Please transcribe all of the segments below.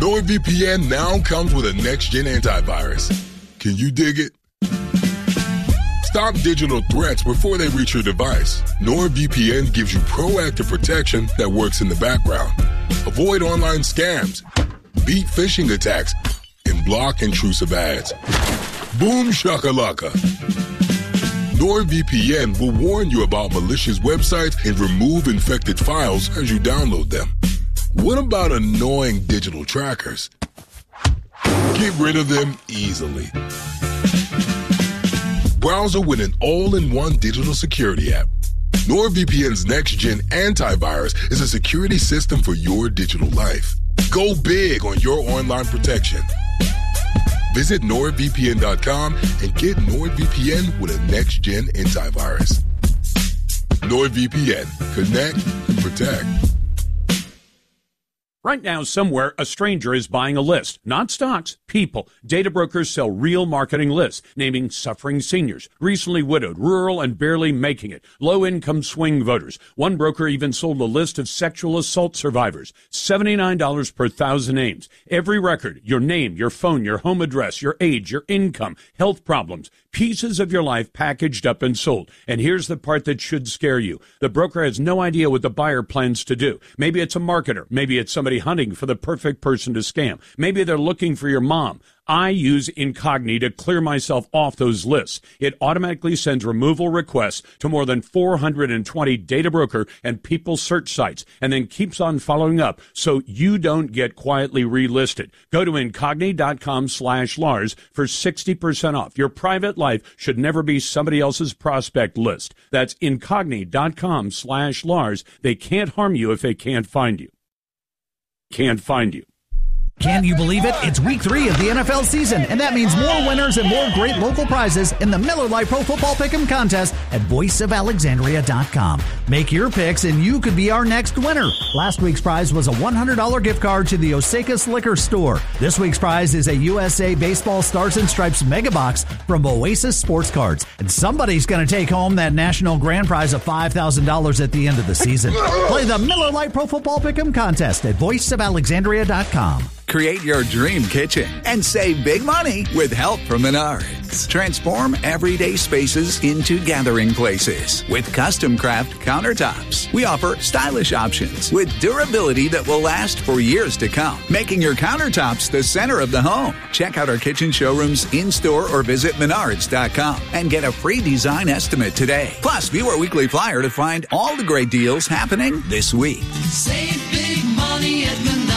NordVPN now comes with a next-gen antivirus. Can you dig it? Stop digital threats before they reach your device. NordVPN gives you proactive protection that works in the background. Avoid online scams, beat phishing attacks, and block intrusive ads. Boom shakalaka. NordVPN will warn you about malicious websites and remove infected files as you download them. What about annoying digital trackers? Get rid of them easily. Browser with an all-in-one digital security app. NordVPN's next-gen antivirus is a security system for your digital life. Go big on your online protection. Visit NordVPN.com and get NordVPN with a next-gen antivirus. NordVPN. Connect and protect. Right now, somewhere, a stranger is buying a list. Not stocks, people. Data brokers sell real marketing lists, naming suffering seniors, recently widowed, rural and barely making it, low-income swing voters. One broker even sold a list of sexual assault survivors. $79 per 1,000 names. Every record, your name, your phone, your home address, your age, your income, health problems, pieces of your life packaged up and sold. And here's the part that should scare you. The broker has no idea what the buyer plans to do. Maybe it's a marketer. Maybe it's somebody hunting for the perfect person to scam. Maybe they're looking for your mom. I use Incogni to clear myself off those lists. It automatically sends removal requests to more than 420 data broker and people search sites, and then keeps on following up so you don't get quietly relisted. Go to Incogni.com/Lars for 60% off. Your private life should never be somebody else's prospect list. That's Incogni.com/Lars. They can't harm you if they can't find you. Can't find you. Can you believe it? It's week 3 of the NFL season, and that means more winners and more great local prizes in the Miller Lite Pro Football Pick'em contest at voiceofalexandria.com. Make your picks, and you could be our next winner. Last week's prize was a $100 gift card to the Osakas Liquor Store. This week's prize is a USA Baseball Stars and Stripes mega box from Oasis Sports Cards. And somebody's going to take home that national grand prize of $5,000 at the end of the season. Play the Miller Lite Pro Football Pick'em contest at voiceofalexandria.com. Create your dream kitchen and save big money with help from Menards. Transform everyday spaces into gathering places with custom craft countertops. We offer stylish options with durability that will last for years to come, making your countertops the center of the home. Check out our kitchen showrooms in-store or visit Menards.com and get a free design estimate today. Plus, view our weekly flyer to find all the great deals happening this week. Save big money at Menards.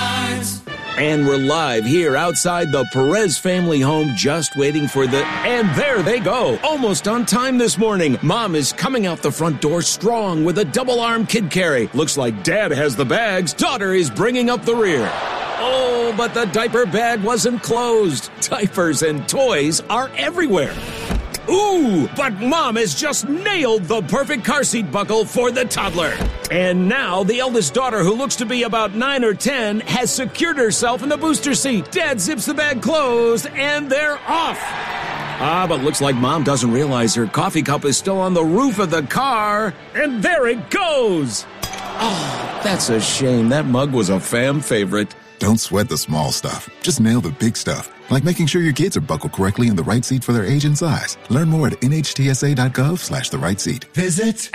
And we're live here outside the Perez family home, just waiting for and there they go. Almost on time this morning. Mom is coming out the front door strong with a double-arm kid carry. Looks like Dad has the bags. Daughter is bringing up the rear. Oh, but the diaper bag wasn't closed. Diapers and toys are everywhere. Ooh, but Mom has just nailed the perfect car seat buckle for the toddler. And now the eldest daughter, who looks to be about 9 or 10, has secured herself in the booster seat. Dad zips the bag closed, and they're off. But looks like Mom doesn't realize her coffee cup is still on the roof of the car. And there it goes. Oh, that's a shame. That mug was a fam favorite. Don't sweat the small stuff. Just nail the big stuff, like making sure your kids are buckled correctly in the right seat for their age and size. Learn more at nhtsa.gov/the right seat. Visit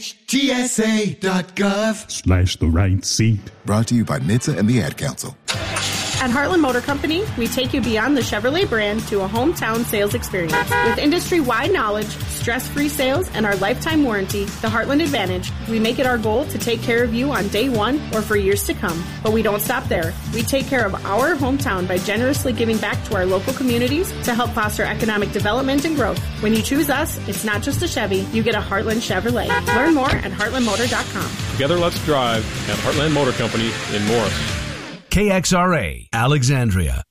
nhtsa.gov/the right seat. Brought to you by NHTSA and the Ad Council. At Heartland Motor Company, we take you beyond the Chevrolet brand to a hometown sales experience. With industry-wide knowledge, stress-free sales, and our lifetime warranty, the Heartland Advantage, we make it our goal to take care of you on day one or for years to come. But we don't stop there. We take care of our hometown by generously giving back to our local communities to help foster economic development and growth. When you choose us, it's not just a Chevy, you get a Heartland Chevrolet. Learn more at heartlandmotor.com. Together, let's drive at Heartland Motor Company in Morris. KXRA, Alexandria.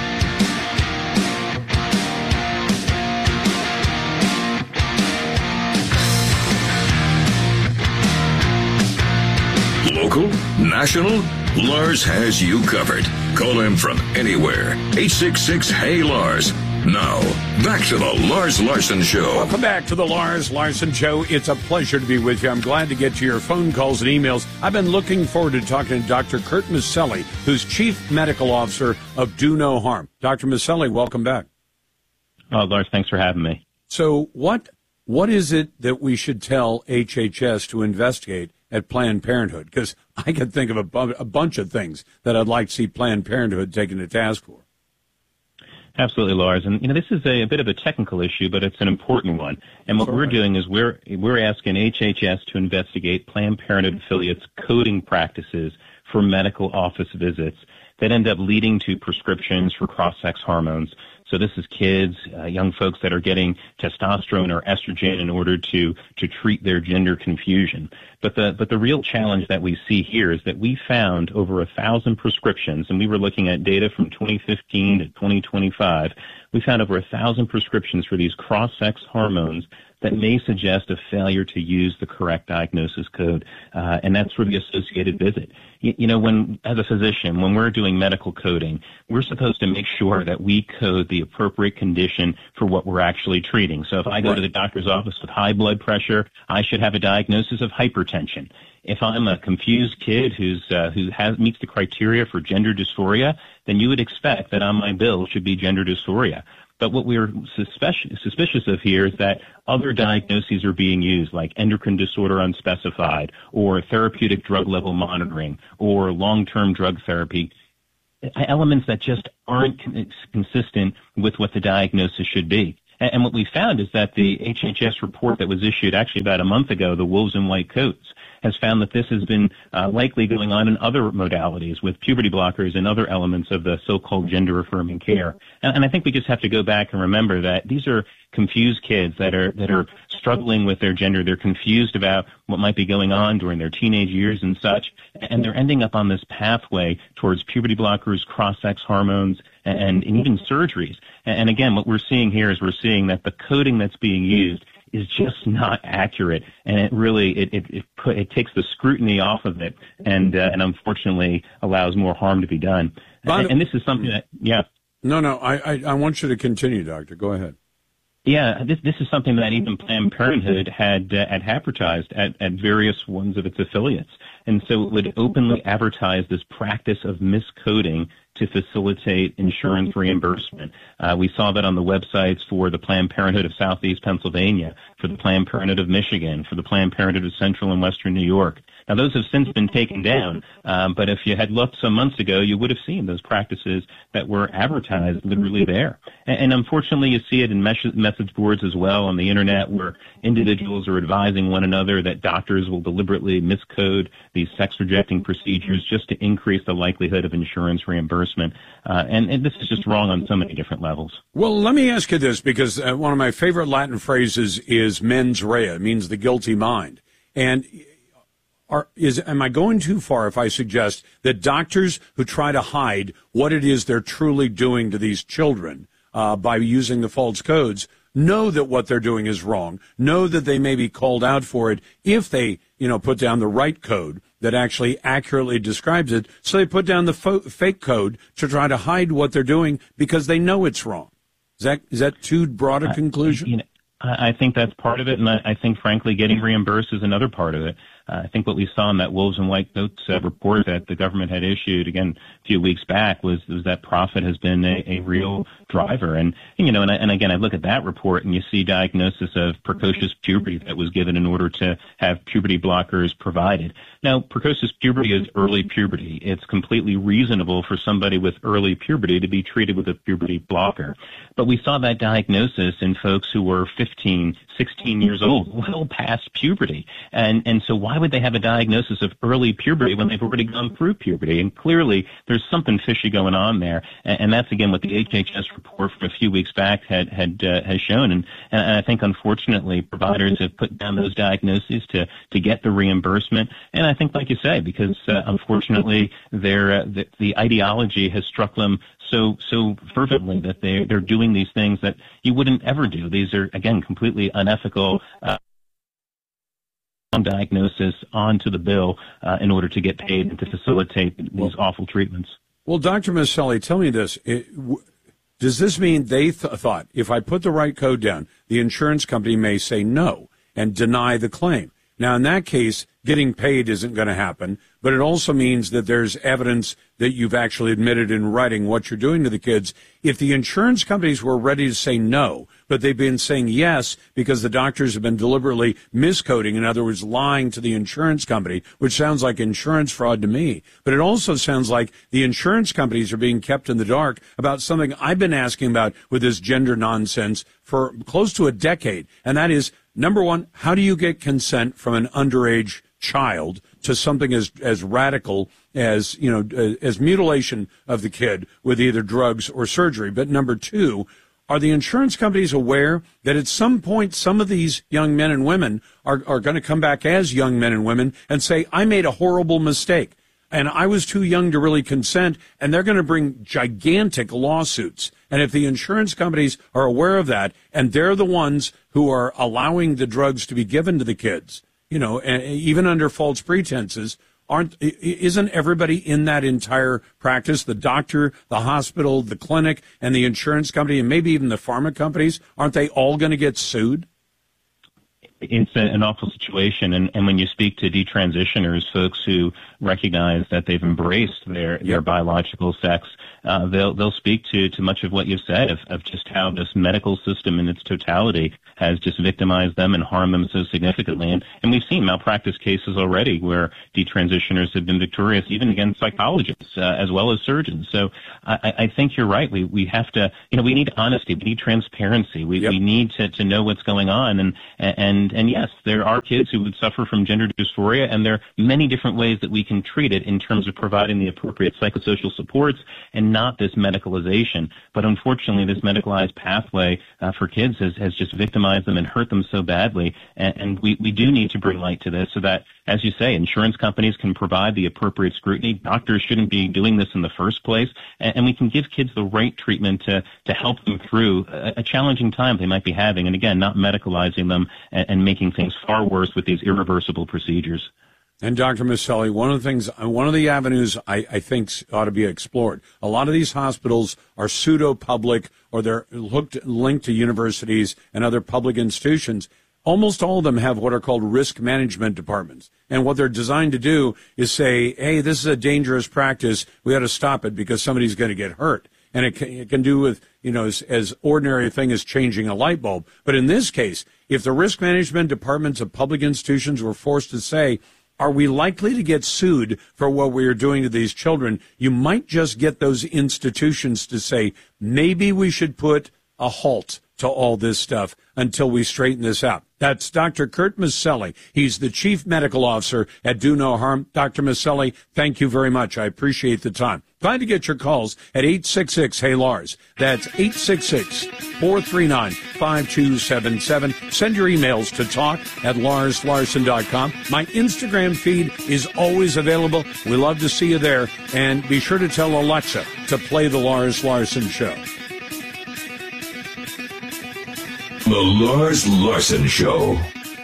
Local, national, Lars has you covered. Call him from anywhere. 866-HEY-LARS. Now, back to the Lars Larson Show. Welcome back to the Lars Larson Show. It's a pleasure to be with you. I'm glad to get to your phone calls and emails. I've been looking forward to talking to Dr. Kurt Maselli, who's Chief Medical Officer of Do No Harm. Dr. Maselli, welcome back. Oh, Lars, thanks for having me. So what is it that we should tell HHS to investigate at Planned Parenthood? Because I can think of a bunch of things that I'd like to see Planned Parenthood taken to task for. Absolutely, Lars. And, this is a bit of a technical issue, but it's an important one. And what we're doing is we're asking HHS to investigate Planned Parenthood affiliates' coding practices for medical office visits that end up leading to prescriptions for cross-sex hormones. So this is kids, young folks that are getting testosterone or estrogen in order to treat their gender confusion. But the real challenge that we see here is that we found over 1,000 prescriptions, and we were looking at data from 2015 to 2025. We found over 1,000 prescriptions for these cross-sex hormones that may suggest a failure to use the correct diagnosis code, and that's for the associated visit. When, as a physician, when we're doing medical coding, we're supposed to make sure that we code the appropriate condition for what we're actually treating. So if I go to the doctor's office with high blood pressure, I should have a diagnosis of hypertension. If I'm a confused kid who meets the criteria for gender dysphoria, then you would expect that on my bill should be gender dysphoria. But what we're suspicious of here is that other diagnoses are being used, like endocrine disorder unspecified, or therapeutic drug level monitoring, or long-term drug therapy, elements that just aren't consistent with what the diagnosis should be. And what we found is that the HHS report that was issued actually about a month ago, the Wolves in White Coats, has found that this has been likely going on in other modalities with puberty blockers and other elements of the so-called gender-affirming care. And I think we just have to go back and remember that these are confused kids that are struggling with their gender. They're confused about what might be going on during their teenage years and such, and they're ending up on this pathway towards puberty blockers, cross-sex hormones, and even surgeries. And again, what we're seeing here is we're seeing that the coding that's being used is just not accurate, and it really it takes the scrutiny off of it, and unfortunately allows more harm to be done. And this is something that No, I want you to continue, Doctor. Go ahead. Yeah, this is something that even Planned Parenthood had advertised at various ones of its affiliates, and so it would openly advertise this practice of miscoding to facilitate insurance reimbursement. We saw that on the websites for the Planned Parenthood of Southeast Pennsylvania, for the Planned Parenthood of Michigan, for the Planned Parenthood of Central and Western New York. Now, those have since been taken down, but if you had looked some months ago, you would have seen those practices that were advertised literally there. And unfortunately, you see it in message boards as well on the Internet, where individuals are advising one another that doctors will deliberately miscode these sex-rejecting procedures just to increase the likelihood of insurance reimbursement. And this is just wrong on so many different levels. Well, let me ask you this, because one of my favorite Latin phrases is mens rea. It means the guilty mind. And am I going too far if I suggest that doctors who try to hide what it is they're truly doing to these children by using the false codes know that what they're doing is wrong, know that they may be called out for it if they, put down the right code that actually accurately describes it, so they put down the fake code to try to hide what they're doing because they know it's wrong? Is that too broad a conclusion? I think that's part of it, and I think, frankly, getting reimbursed is another part of it. I think what we saw in that Wolves in White Coats report that the government had issued, again, a few weeks back, was that profit has been a real driver. And again, I look at that report and you see diagnosis of precocious puberty that was given in order to have puberty blockers provided. Now, precocious puberty is early puberty. It's completely reasonable for somebody with early puberty to be treated with a puberty blocker. But we saw that diagnosis in folks who were 15, 16 years old, well past puberty. And so why would they have a diagnosis of early puberty when they've already gone through puberty? And clearly there's something fishy going on there. And that's, again, what the HHS report from a few weeks back has shown. And I think, unfortunately, providers have put down those diagnoses to get the reimbursement. And I think, like you say, because unfortunately the ideology has struck them so fervently that they're doing these things that you wouldn't ever do. These are, again, completely unethical diagnosis onto the bill in order to get paid and to facilitate these awful treatments. Well, Dr. Maselli, tell me this. does this mean they thought, if I put the right code down, the insurance company may say no and deny the claim? Now, in that case, getting paid isn't going to happen, but it also means that there's evidence that you've actually admitted in writing what you're doing to the kids. If the insurance companies were ready to say no, but they've been saying yes because the doctors have been deliberately miscoding, in other words, lying to the insurance company, which sounds like insurance fraud to me. But it also sounds like the insurance companies are being kept in the dark about something I've been asking about with this gender nonsense for close to a decade, and that is, number one, how do you get consent from an underage child to something as radical as, as mutilation of the kid with either drugs or surgery? But number two, are the insurance companies aware that at some point some of these young men and women are going to come back as young men and women and say, I made a horrible mistake and I was too young to really consent, and they're going to bring gigantic lawsuits? And if the insurance companies are aware of that, and they're the ones who are allowing the drugs to be given to the kids, even under false pretenses, isn't everybody in that entire practice, the doctor, the hospital, the clinic, and the insurance company, and maybe even the pharma companies, aren't they all going to get sued? It's an awful situation, and when you speak to detransitioners, folks who recognize that they've embraced their biological sex, they'll speak to much of what you've said of just how this medical system in its totality has just victimized them and harmed them so significantly. And we've seen malpractice cases already where detransitioners have been victorious even against psychologists as well as surgeons. So I think you're right. We have to, we need honesty. We need transparency. We need to know what's going on. And yes, there are kids who would suffer from gender dysphoria, and there are many different ways that we can treat it in terms of providing the appropriate psychosocial supports and not this medicalization. But unfortunately, this medicalized pathway for kids has just victimized them and hurt them so badly. And we do need to bring light to this so that, as you say, insurance companies can provide the appropriate scrutiny. Doctors shouldn't be doing this in the first place. And we can give kids the right treatment to help them through a challenging time they might be having. And again, not medicalizing them and making things far worse with these irreversible procedures. And Dr. Miceli, one of the avenues I think ought to be explored. A lot of these hospitals are pseudo-public, or they're linked to universities and other public institutions. Almost all of them have what are called risk management departments. And what they're designed to do is say, hey, this is a dangerous practice. We ought to stop it because somebody's going to get hurt. And it can do with, as ordinary a thing as changing a light bulb. But in this case, if the risk management departments of public institutions were forced to say, are we likely to get sued for what we are doing to these children? You might just get those institutions to say, maybe we should put a halt to all this stuff until we straighten this out. That's Dr. Kurt Miceli. He's the Chief Medical Officer at Do No Harm. Dr. Miceli, thank you very much. I appreciate the time. Glad to get your calls at 866-HEY-LARS. That's 866-439-5277. Send your emails to talk@LarsLarson.com. My Instagram feed is always available. We love to see you there. And be sure to tell Alexa to play The Lars Larson Show. The Lars Larson Show.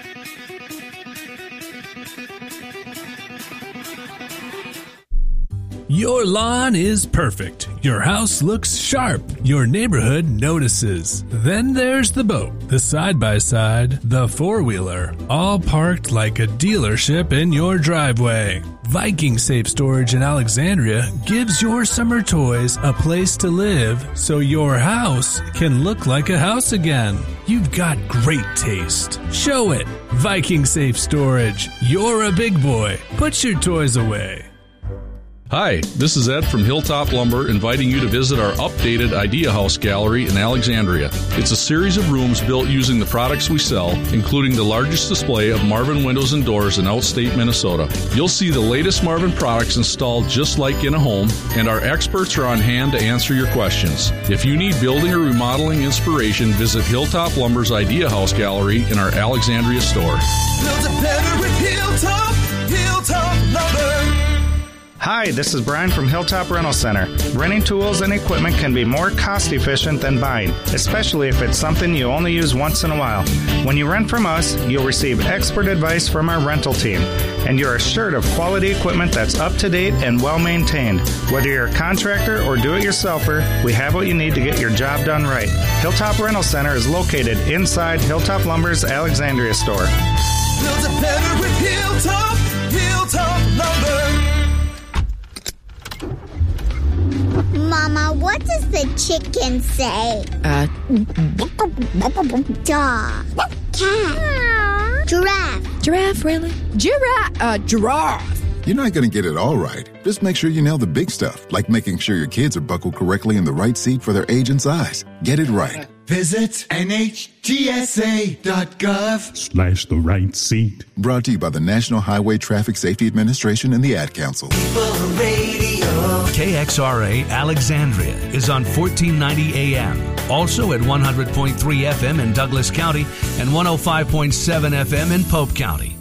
Your lawn is perfect. Your house looks sharp. Your neighborhood notices. Then there's the boat, the side-by-side, the four-wheeler, all parked like a dealership in your driveway. Viking Safe Storage in Alexandria gives your summer toys a place to live so your house can look like a house again. You've got great taste. Show it. Viking Safe Storage. You're a big boy. Put your toys away. Hi, this is Ed from Hilltop Lumber inviting you to visit our updated Idea House Gallery in Alexandria. It's a series of rooms built using the products we sell, including the largest display of Marvin windows and doors in outstate Minnesota. You'll see the latest Marvin products installed just like in a home, and our experts are on hand to answer your questions. If you need building or remodeling inspiration, visit Hilltop Lumber's Idea House Gallery in our Alexandria store. Build it better with Hilltop Lumber. Hi, this is Brian from Hilltop Rental Center. Renting tools and equipment can be more cost-efficient than buying, especially if it's something you only use once in a while. When you rent from us, you'll receive expert advice from our rental team, and you're assured of quality equipment that's up-to-date and well-maintained. Whether you're a contractor or do-it-yourselfer, we have what you need to get your job done right. Hilltop Rental Center is located inside Hilltop Lumber's Alexandria store. Build it better with Hilltop Lumber. Mama, what does the chicken say? Dog. Cat. Giraffe. Giraffe, really? Giraffe. You're not going to get it all right. Just make sure you nail the big stuff, like making sure your kids are buckled correctly in the right seat for their age and size. Get it right. Visit NHTSA.gov/ the right seat. Brought to you by the National Highway Traffic Safety Administration and the Ad Council. KXRA Alexandria is on 1490 AM. Also at 100.3 FM in Douglas County and 105.7 FM in Pope County.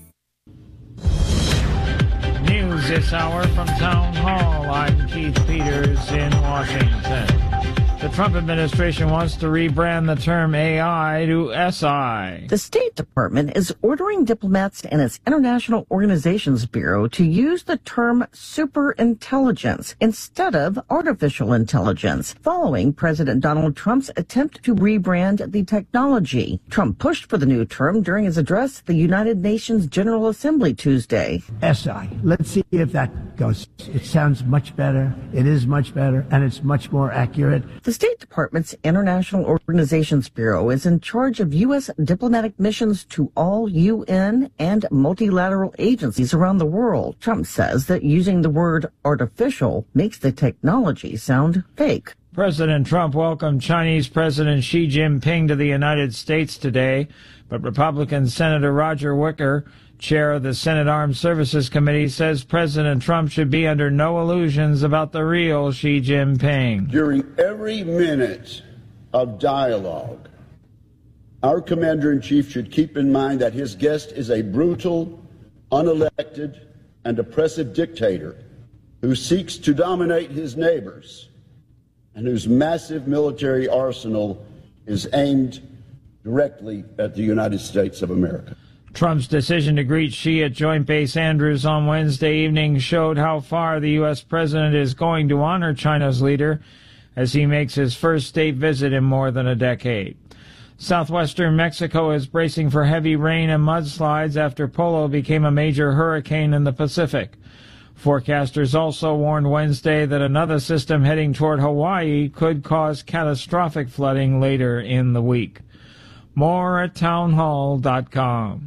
News this hour from Town Hall. I'm Keith Peters in Washington. The Trump administration wants to rebrand the term AI to SI. The State Department is ordering diplomats and its International Organizations Bureau to use the term superintelligence instead of artificial intelligence, following President Donald Trump's attempt to rebrand the technology. Trump pushed for the new term during his address at the United Nations General Assembly Tuesday. SI. Let's see if that goes. It sounds much better. It is much better, and it's much more accurate. The State Department's International Organizations Bureau is in charge of U.S. diplomatic missions to all UN and multilateral agencies around the world. Trump says that using the word artificial makes the technology sound fake. President Trump welcomed Chinese President Xi Jinping to the United States today, but Republican Senator Roger Wicker, chair of the Senate Armed Services Committee, says President Trump should be under no illusions about the real Xi Jinping. During every minute of dialogue, our commander-in-chief should keep in mind that his guest is a brutal, unelected, and oppressive dictator who seeks to dominate his neighbors and whose massive military arsenal is aimed directly at the United States of America. Trump's decision to greet Xi at Joint Base Andrews on Wednesday evening showed how far the U.S. president is going to honor China's leader as he makes his first state visit in more than a decade. Southwestern Mexico is bracing for heavy rain and mudslides after Polo became a major hurricane in the Pacific. Forecasters also warned Wednesday that another system heading toward Hawaii could cause catastrophic flooding later in the week. More at townhall.com.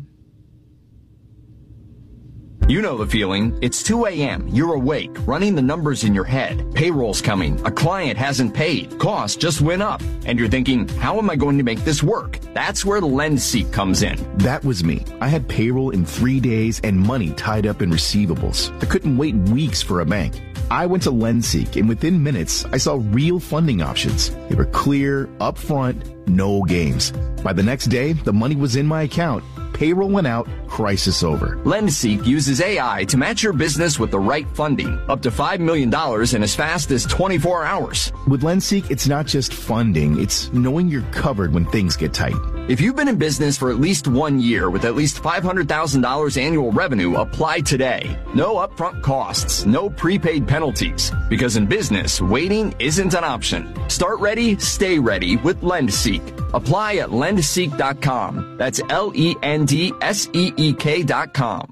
You know the feeling. It's 2 a.m. You're awake, running the numbers in your head. Payroll's coming. A client hasn't paid. Costs just went up. And you're thinking, how am I going to make this work? That's where LendSeek comes in. That was me. I had payroll in 3 days and money tied up in receivables. I couldn't wait weeks for a bank. I went to LendSeek, and within minutes, I saw real funding options. They were clear, upfront, no games. By the next day, the money was in my account. Payroll went out, crisis over. LendSeek uses AI to match your business with the right funding, up to $5 million in as fast as 24 hours. With LendSeek, it's not just funding, it's knowing you're covered when things get tight. If you've been in business for at least 1 year with at least $500,000 annual revenue, apply today. No upfront costs, no prepaid penalties. Because in business, waiting isn't an option. Start ready, stay ready with LendSeek. Apply at lendseek.com. That's LENDSEEK.com.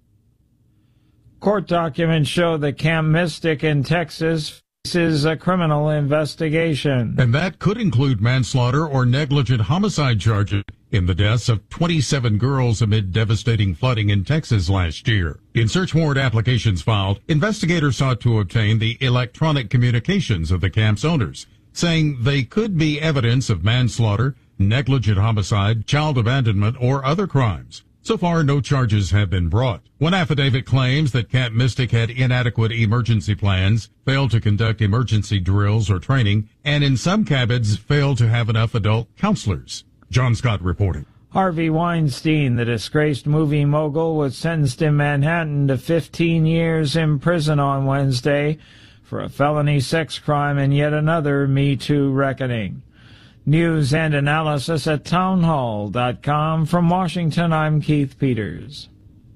Court documents show that Camp Mystic in Texas faces a criminal investigation. And that could include manslaughter or negligent homicide charges in the deaths of 27 girls amid devastating flooding in Texas last year. In search warrant applications filed, investigators sought to obtain the electronic communications of the camp's owners, saying they could be evidence of manslaughter, negligent homicide, child abandonment, or other crimes. So far, no charges have been brought. One affidavit claims that Camp Mystic had inadequate emergency plans, failed to conduct emergency drills or training, and in some cabins failed to have enough adult counselors. John Scott reporting. Harvey Weinstein, the disgraced movie mogul, was sentenced in Manhattan to 15 years in prison on Wednesday for a felony sex crime and yet another Me Too reckoning. News and analysis at townhall.com. From Washington, I'm Keith Peters.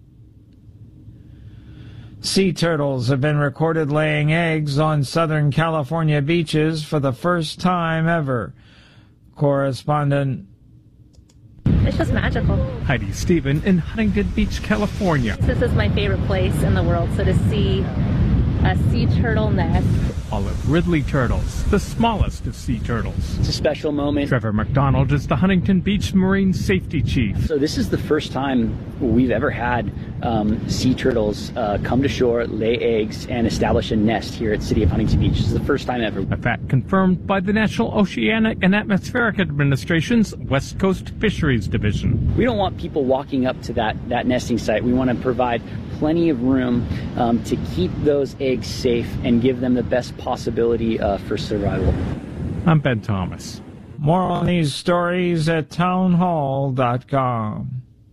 Sea turtles have been recorded laying eggs on Southern California beaches for the first time ever. Correspondent It's just magical. Heidi Stephen in Huntington Beach, California. This is my favorite place in the world, so to see a sea turtle nest. Olive Ridley turtles, the smallest of sea turtles. It's a special moment. Trevor McDonald is the Huntington Beach Marine Safety Chief. So this is the first time we've ever had sea turtles come to shore, lay eggs, and establish a nest here at City of Huntington Beach. This is the first time ever. A fact confirmed by the National Oceanic and Atmospheric Administration's West Coast Fisheries Division. We don't want people walking up to that nesting site. We want to provide plenty of room to keep those eggs safe and give them the best possibility for survival. I'm Ben Thomas. More on these stories at townhall.com.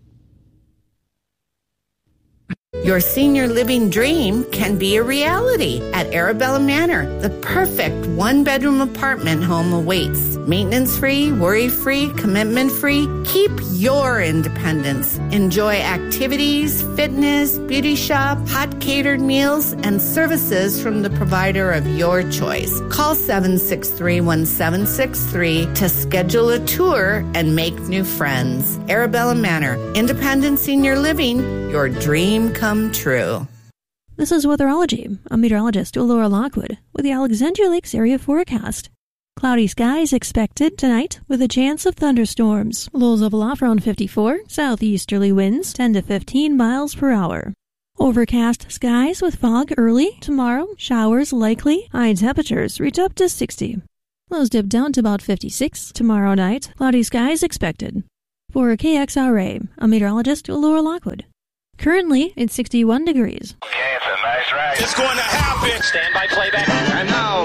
Your senior living dream can be a reality at Arabella Manor. The perfect one-bedroom apartment home awaits. Maintenance-free, worry-free, commitment-free. Keep your independence. Enjoy activities, fitness, beauty shop, hot catered meals, and services from the provider of your choice. Call 763-1763 to schedule a tour and make new friends. Arabella Manor, independent senior living, your dream come true. This is Weatherology. I'm meteorologist Laura Lockwood with the Alexandria Lakes area forecast. Cloudy skies expected tonight with a chance of thunderstorms. Lows of aloft around 54, southeasterly winds 10 to 15 miles per hour. Overcast skies with fog early tomorrow, showers likely, high temperatures reach up to 60. Lows dip down to about 56 tomorrow night, cloudy skies expected. For KXRA, I'm meteorologist Laura Lockwood. Currently, it's 61 degrees. Okay, it's a nice ride. It's going to happen. Stand by playback. And now,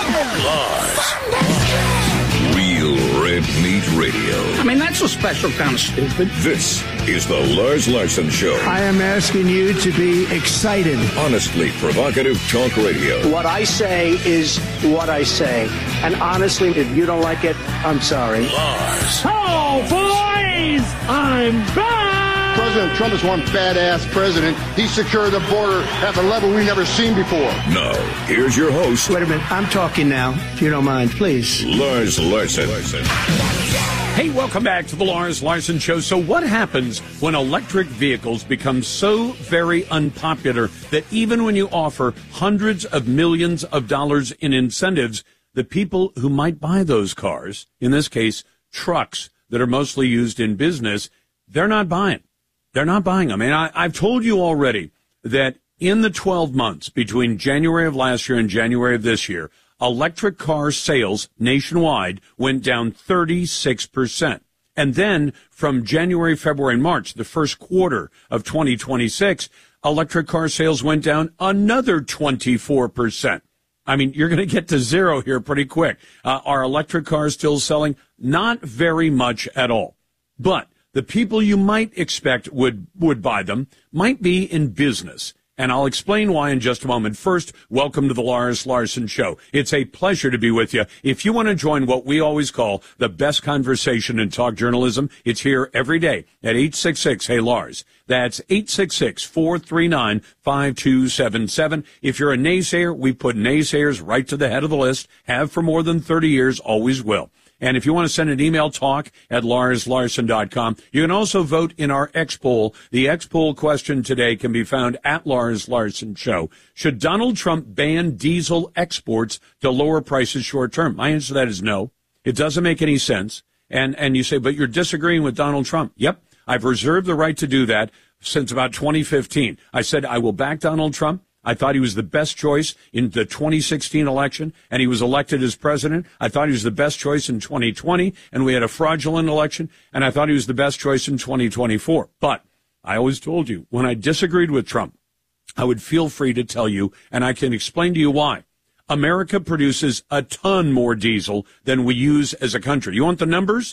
Lars. Real Red Meat Radio. I mean, that's a special kind of stupid. This is the Lars Larson Show. I am asking you to be excited. Honestly provocative talk radio. What I say is what I say. And honestly, if you don't like it, I'm sorry. Lars. Oh, boys! I'm back! President Trump is one badass president. He secured the border at a level we've never seen before. Now, here's your host. Wait a minute. I'm talking now, if you don't mind, please. Lars Larson. Hey, welcome back to the Lars Larson Show. So what happens when electric vehicles become so very unpopular that even when you offer hundreds of millions of dollars in incentives, the people who might buy those cars, in this case, trucks that are mostly used in business, they're not buying. They're not buying them. And I've told you already that in the 12 months between January of last year and January of this year, electric car sales nationwide went down 36%. And then from January, February, and March, the first quarter of 2026, electric car sales went down another 24%. I mean, you're going to get to zero here pretty quick. Are electric cars still selling? Not very much at all. But the people you might expect would buy them might be in business. And I'll explain why in just a moment. First, welcome to the Lars Larson Show. It's a pleasure to be with you. If you want to join what we always call the best conversation in talk journalism, it's here every day at 866-HEY-LARS. That's 866-439-5277. If you're a naysayer, we put naysayers right to the head of the list, have for more than 30 years, always will. And if you want to send an email, talk@larslarson.com. You can also vote in our X poll. The X poll question today can be found at Lars Larson Show. Should Donald Trump ban diesel exports to lower prices short term? My answer to that is no. It doesn't make any sense. And you say, but you're disagreeing with Donald Trump. Yep. I've reserved the right to do that since about 2015. I said I will back Donald Trump. I thought he was the best choice in the 2016 election, and he was elected as president. I thought he was the best choice in 2020, and we had a fraudulent election, and I thought he was the best choice in 2024. But I always told you, when I disagreed with Trump, I would feel free to tell you, and I can explain to you why. America produces a ton more diesel than we use as a country. You want the numbers?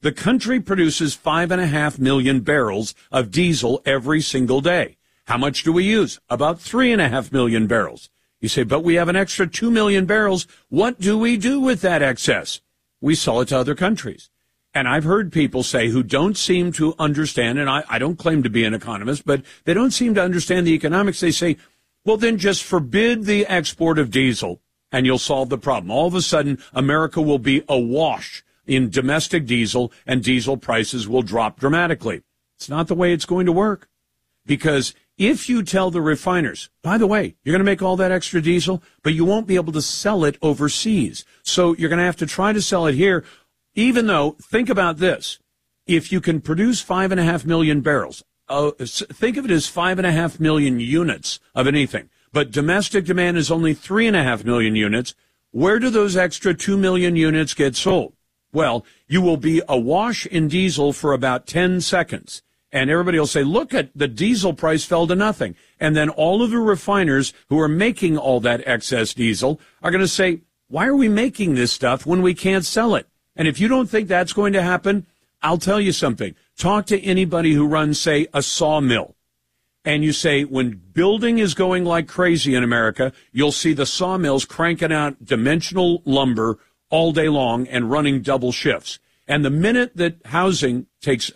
The country produces 5.5 million barrels of diesel every single day. How much do we use? About 3.5 million barrels. You say, but we have an extra 2 million barrels. What do we do with that excess? We sell it to other countries. And I've heard people say who don't seem to understand, and I don't claim to be an economist, but they don't seem to understand the economics. They say, well, then just forbid the export of diesel and you'll solve the problem. All of a sudden, America will be awash in domestic diesel and diesel prices will drop dramatically. It's not the way it's going to work. Because if you tell the refiners, by the way, you're going to make all that extra diesel, but you won't be able to sell it overseas. So you're going to have to try to sell it here, even though, think about this. If you can produce 5.5 million barrels, think of it as 5.5 million units of anything, but domestic demand is only 3.5 million units. Where do those extra 2 million units get sold? Well, you will be awash in diesel for about 10 seconds. And everybody will say, look at the diesel price fell to nothing. And then all of the refiners who are making all that excess diesel are going to say, why are we making this stuff when we can't sell it? And if you don't think that's going to happen, I'll tell you something. Talk to anybody who runs, say, a sawmill. And you say, when building is going like crazy in America, you'll see the sawmills cranking out dimensional lumber all day long and running double shifts. And the minute that housing takes,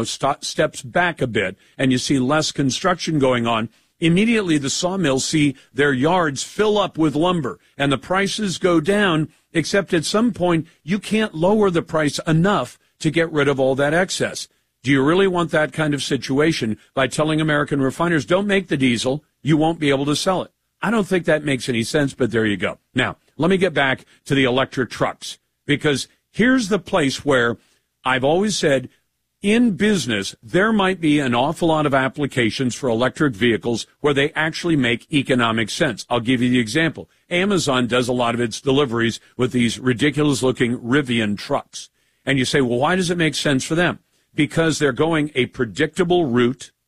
steps back a bit and you see less construction going on, immediately the sawmills see their yards fill up with lumber and the prices go down, except at some point you can't lower the price enough to get rid of all that excess. Do you really want that kind of situation by telling American refiners, don't make the diesel, you won't be able to sell it? I don't think that makes any sense, but there you go. Now, let me get back to the electric trucks, because here's the place where I've always said in business, there might be an awful lot of applications for electric vehicles where they actually make economic sense. I'll give you the example. Amazon does a lot of its deliveries with these ridiculous-looking Rivian trucks. And you say, well, why does it make sense for them? Because they're going a predictable route.